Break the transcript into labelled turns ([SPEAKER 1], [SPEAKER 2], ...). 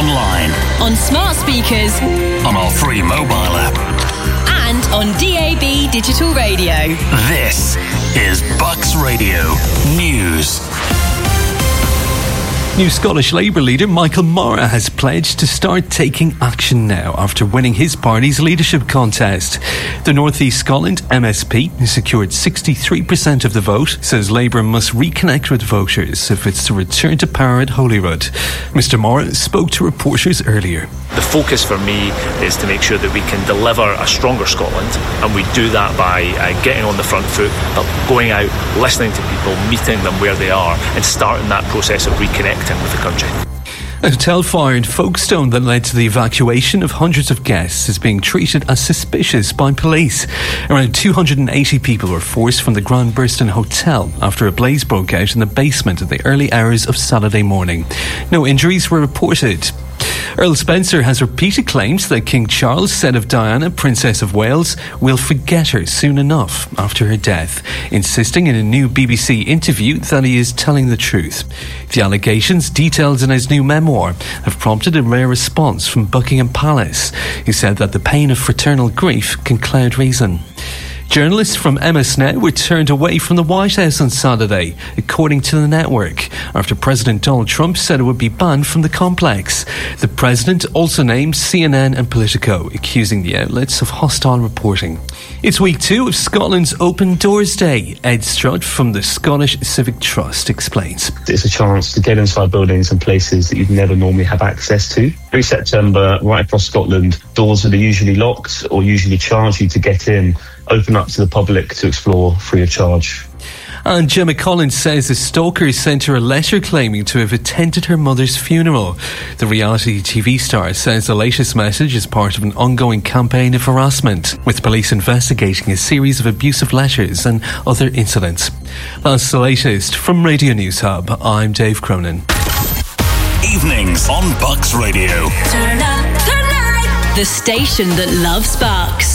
[SPEAKER 1] online,
[SPEAKER 2] on smart speakers,
[SPEAKER 1] on our free mobile app,
[SPEAKER 2] and on DAB digital radio.
[SPEAKER 1] This is Bucks Radio News.
[SPEAKER 3] New Scottish Labour leader Michael Mara has pledged to start taking action now after winning his party's leadership contest. The North East Scotland MSP, who secured 63% of the vote, says Labour must reconnect with voters if it's to return to power at Holyrood. Mr Mara spoke to reporters earlier.
[SPEAKER 4] The focus for me is to make sure that we can deliver a stronger Scotland, and we do that by getting on the front foot, but going out, listening to people, meeting them where they are, and starting that process of reconnecting with the country.
[SPEAKER 3] A hotel fire in Folkestone that led to the evacuation of hundreds of guests is being treated as suspicious by police. Around 280 people were forced from the Grand Burston Hotel after a blaze broke out in the basement in the early hours of Saturday morning. No injuries were reported. Earl Spencer has repeated claims that King Charles said of Diana, Princess of Wales, "We'll forget her soon enough" after her death, insisting in a new BBC interview that he is telling the truth. The allegations, detailed in his new memoir, have prompted a rare response from Buckingham Palace, who said that the pain of fraternal grief can cloud reason. Journalists from MS Now were turned away from the White House on Saturday, according to the network, after President Donald Trump said it would be banned from the complex. The president also named CNN and Politico, accusing the outlets of hostile reporting. It's week 2 of Scotland's Open Doors Day. Ed Strutt from the Scottish Civic Trust explains.
[SPEAKER 5] It's a chance to get inside buildings and places that you'd never normally have access to. Every September, right across Scotland, doors that are usually locked or usually charge you to get in open up to the public to explore free of charge.
[SPEAKER 3] And Gemma Collins says a stalker sent her a letter claiming to have attended her mother's funeral. The reality TV star says the latest message is part of an ongoing campaign of harassment, with police investigating a series of abusive letters and other incidents. That's the latest from Radio News Hub. I'm Dave Cronin.
[SPEAKER 1] Evenings on Bucks Radio.
[SPEAKER 2] Turn up the night. The station that loves Bucks.